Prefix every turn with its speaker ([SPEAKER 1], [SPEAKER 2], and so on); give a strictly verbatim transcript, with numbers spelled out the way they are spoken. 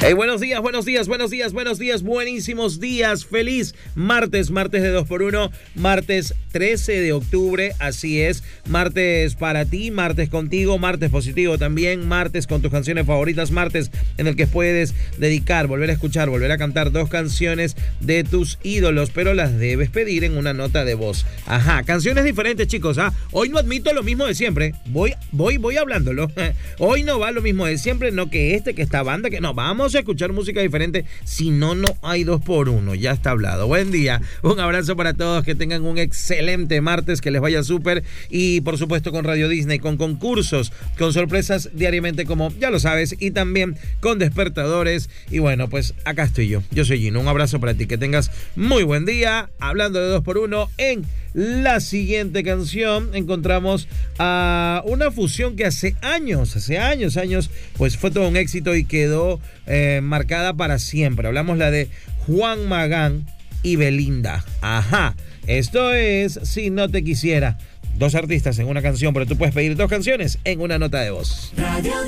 [SPEAKER 1] Hey, buenos días, buenos días, buenos días, buenos días, buenísimos días, feliz martes, martes de dos por uno, martes trece de octubre, así es, martes para ti, martes contigo, martes positivo también, martes con tus canciones favoritas, martes en el que puedes dedicar, volver a escuchar, volver a cantar dos canciones de tus ídolos, pero las debes pedir en una nota de voz. Ajá, canciones diferentes, chicos, ¿ah? Hoy no admito lo mismo de siempre, voy, voy, voy hablándolo, hoy no va lo mismo de siempre, no que este, que esta banda, que no, vamos a escuchar música diferente, si no, no hay dos por uno, ya está hablado. Buen día, un abrazo para todos, que tengan un excelente martes, que les vaya súper, y por supuesto con Radio Disney, con concursos, con sorpresas diariamente, como ya lo sabes, y también con despertadores, y bueno, pues acá estoy yo, yo soy Gino, un abrazo para ti, que tengas muy buen día. Hablando de dos por uno, en la siguiente canción encontramos a una fusión que hace años, hace años, años, pues fue todo un éxito y quedó eh, marcada para siempre. Hablamos la de Juan Magán y Belinda. Ajá, esto es Si No Te Quisiera. Dos artistas en una canción, pero tú puedes pedir dos canciones en una nota de voz. Radio